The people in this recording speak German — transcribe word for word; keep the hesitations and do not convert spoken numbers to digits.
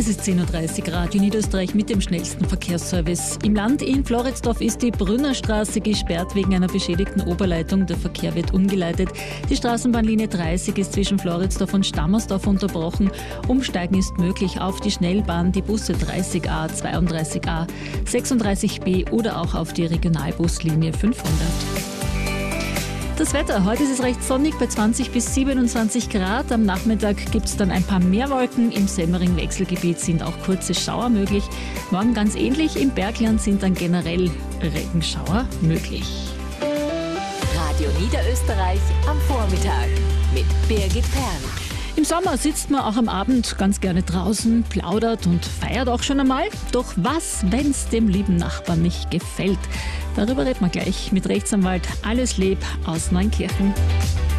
Es ist zehn Uhr dreißig, Radio Niederösterreich mit dem schnellsten Verkehrsservice. Im Land in Floridsdorf ist die Brünnerstraße gesperrt wegen einer beschädigten Oberleitung. Der Verkehr wird umgeleitet. Die Straßenbahnlinie dreißig ist zwischen Floridsdorf und Stammersdorf unterbrochen. Umsteigen ist möglich auf die Schnellbahn, die Busse dreißig a, zweiunddreißig a, sechsunddreißig b oder auch auf die Regionalbuslinie fünfhundert. Das Wetter. Heute ist es recht sonnig bei zwanzig bis siebenundzwanzig Grad. Am Nachmittag gibt es dann ein paar mehr Wolken. Im Semmering-Wechselgebiet sind auch kurze Schauer möglich. Morgen ganz ähnlich. Im Bergland sind dann generell Regenschauer möglich. Radio Niederösterreich am Vormittag mit Birgit Perl. Im Sommer sitzt man auch am Abend ganz gerne draußen, plaudert und feiert auch schon einmal. Doch was, wenn's dem lieben Nachbarn nicht gefällt? Darüber reden wir gleich mit Rechtsanwalt Alles Leb aus Neunkirchen.